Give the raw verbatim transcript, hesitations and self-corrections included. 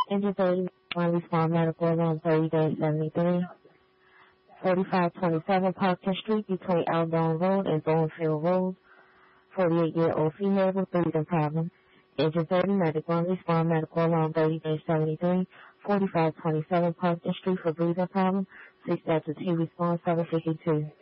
Engine thirty, one respond medical alarm thirty dash seventy-three. forty-five twenty-seven Parkton Street between Outbound Road and Thornfield Road. forty-eight-year-old female with breathing problems. Engine thirty, medic one respond medical alarm thirty dash seventy-three. forty-five twenty-seven Parkton Street for breathing problems. six Delta T response seven fifty-two.